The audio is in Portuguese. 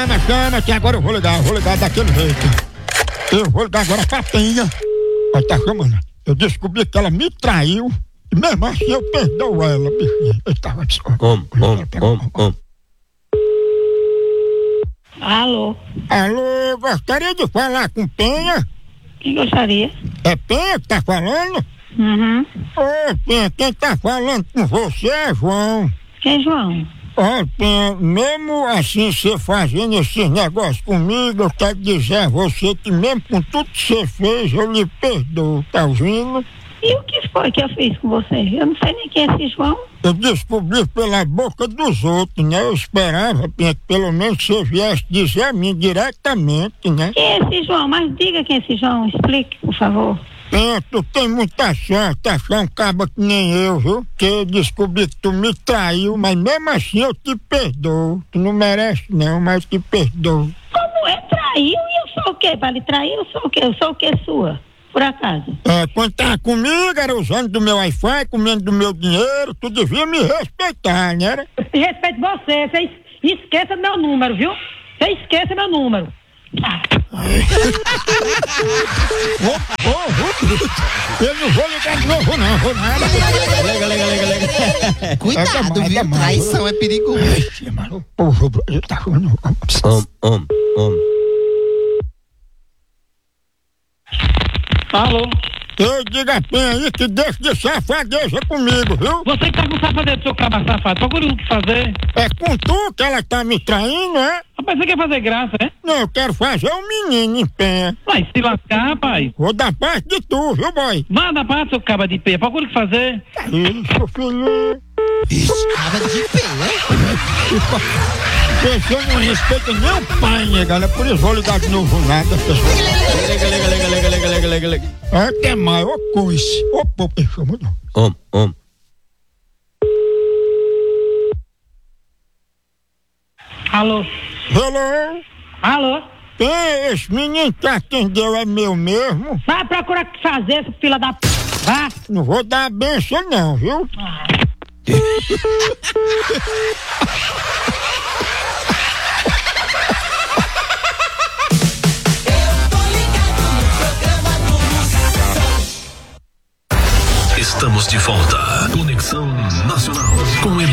Chama que agora eu vou ligar daquele jeito. Eu vou ligar agora pra Penha. Ela tá chamando. Eu descobri que ela me traiu e mesmo assim eu perdoo ela, bichinha. Eu tava Alô? Alô, gostaria de falar com Penha? Quem gostaria? É Penha que tá falando? Uhum. Ô, Penha, quem tá falando com você é João. Quem é João? Ó, Penha, mesmo assim você fazendo esses negócios comigo, eu quero dizer a você que mesmo com tudo que você fez, eu lhe perdoo, tá ouvindo? E o que foi que eu fiz com você? Eu não sei nem quem é esse João. Eu descobri pela boca dos outros, né? Eu esperava, Penha, que pelo menos você viesse dizer a mim diretamente, né? Quem é esse João? Mas diga quem é esse João, explique, por favor. Penha, tu tem muita sorte, achar um caba que nem eu, viu? Que eu descobri que tu me traiu, mas mesmo assim eu te perdoo. Tu não merece não, mas eu te perdoo. Como é traiu? E eu sou o quê? Para lhe trair, eu sou o quê? Eu sou o quê sua? Por acaso? Quando tava comigo, era usando do meu Wi-Fi, comendo do meu dinheiro, tu devia me respeitar, né? Eu respeito você esqueça meu número, viu? Você esqueça meu número. Eu não vou ligar de novo não, vou nada. Cuidado, viu? Traição é perigoso. Ele tá falando. Alô? Eu digo a Penha aí que deixa de safadeza comigo, viu? Você que tá com safadeza, seu cabra safado. Procure o que fazer. É com tu que ela tá me traindo, é? Rapaz, você quer fazer graça, né? Não, eu quero fazer um menino em Penha. Vai se lascar, rapaz. Vou dar parte de tu, viu, boy? Vá da parte, seu cabra de pé. Procure o que fazer. Isso, filho. Cara de pé, Você não respeita nem o pai, né, galera? Por isso vou ligar de novo nada. Até mais, ô coice. Ô, pô, chama não. Alô? Hello? Alô? Esse menino que atendeu é meu mesmo? Vai procurar o que fazer, seu filho da p... Vá. Não vou dar a benção não, viu? Estamos de volta. Conexão Nacional com